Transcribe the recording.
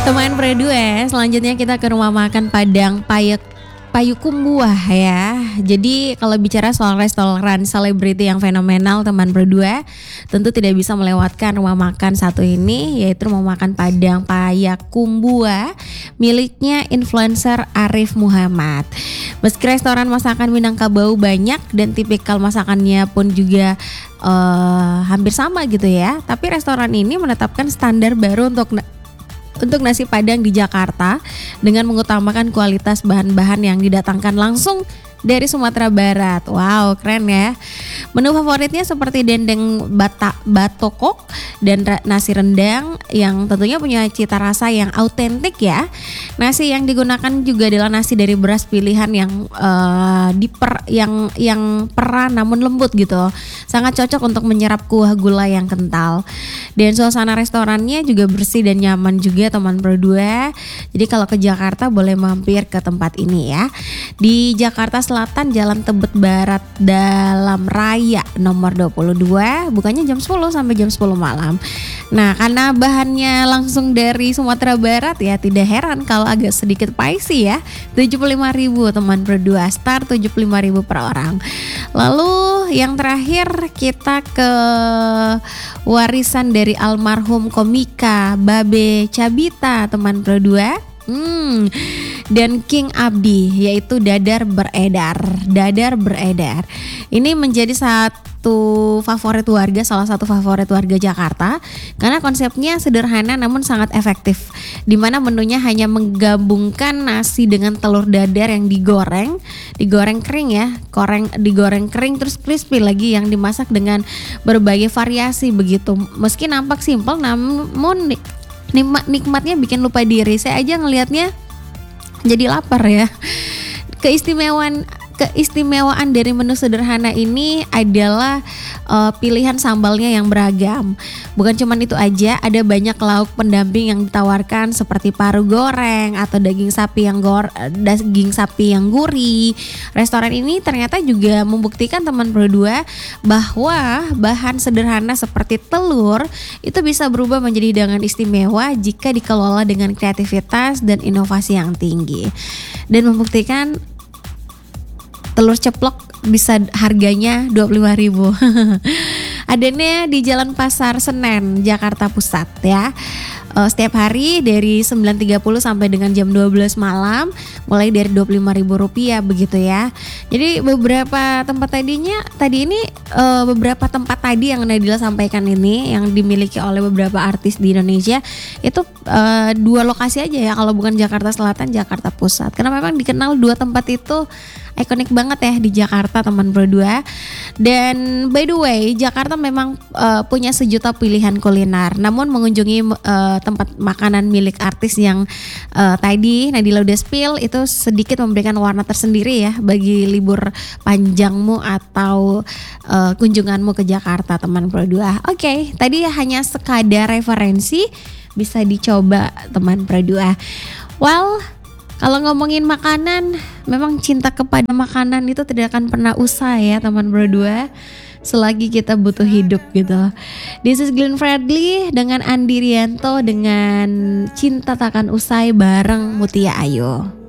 Teman berdua, selanjutnya kita ke rumah makan Padang Payakumbuh ya. Jadi kalau bicara soal restoran selebriti yang fenomenal teman berdua, tentu tidak bisa melewatkan rumah makan satu ini, yaitu rumah makan Padang Payakumbuh miliknya influencer Arif Muhammad. Meski restoran masakan Minangkabau banyak dan tipikal masakannya pun juga hampir sama gitu ya, tapi restoran ini menetapkan standar baru untuk nasi Padang di Jakarta dengan mengutamakan kualitas bahan-bahan yang didatangkan langsung dari Sumatera Barat. Wow, keren ya. Menu favoritnya seperti dendeng batokok dan nasi rendang yang tentunya punya cita rasa yang autentik ya. Nasi yang digunakan juga adalah nasi dari beras pilihan yang perah namun lembut gitu. Sangat cocok untuk menyerap kuah gula yang kental. Dan suasana restorannya juga bersih dan nyaman juga teman berdua. Jadi kalau ke Jakarta boleh mampir ke tempat ini ya. Di Jakarta Selatan, Jalan Tebet Barat Dalam Raya nomor 22, bukannya jam 10 sampai jam 10 malam. Nah, karena bahannya langsung dari Sumatera Barat ya, tidak heran kalau agak sedikit pricey ya. 75.000 teman berdua, start 75.000 per orang. Lalu yang terakhir kita ke warisan dari almarhum komika Babe Cabita teman berdua. Dan King Abdi, yaitu dadar beredar. Ini menjadi salah satu favorit warga Jakarta karena konsepnya sederhana namun sangat efektif, di mana menunya hanya menggabungkan nasi dengan telur dadar yang digoreng kering ya, digoreng kering terus crispy lagi, yang dimasak dengan berbagai variasi begitu. Meski nampak simpel namun nikmatnya bikin lupa diri. Saya aja ngelihatnya jadi lapar ya. Keistimewaan dari menu sederhana ini adalah pilihan sambalnya yang beragam. Bukan cuma itu aja, ada banyak lauk pendamping yang ditawarkan seperti paru goreng atau daging sapi yang gurih. Restoran ini ternyata juga membuktikan teman berdua bahwa bahan sederhana seperti telur itu bisa berubah menjadi hidangan istimewa jika dikelola dengan kreativitas dan inovasi yang tinggi. Dan membuktikan telur ceplok bisa harganya 25.000. Adanya di Jalan Pasar Senen, Jakarta Pusat ya. Setiap hari dari 9.30 sampai dengan jam 12 malam, mulai dari Rp25.000 begitu ya. Jadi beberapa tempat beberapa tempat tadi yang Nadila sampaikan ini yang dimiliki oleh beberapa artis di Indonesia itu 2 lokasi aja ya, kalau bukan Jakarta Selatan, Jakarta Pusat. Karena memang dikenal 2 tempat itu ikonik banget ya di Jakarta teman berdua. Dan by the way, Jakarta memang punya sejuta pilihan kuliner. Namun mengunjungi tempat makanan milik artis yang tadi Nadila udah spill itu sedikit memberikan warna tersendiri ya bagi libur panjangmu atau kunjunganmu ke Jakarta teman berdua. Oke, tadi hanya sekadar referensi, bisa dicoba teman berdua. Well, kalau ngomongin makanan, memang cinta kepada makanan itu tidak akan pernah usai ya teman berdua, selagi kita butuh hidup gitu. This is Glenn Fredly dengan Andi Rianto dengan Cinta Takkan Usai bareng Mutia Ayu.